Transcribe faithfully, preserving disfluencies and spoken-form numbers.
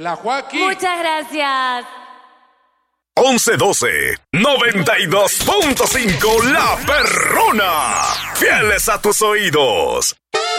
La Joaquín. Muchas gracias. once doce, noventa y dos punto cinco La Perrona. Fieles a tus oídos.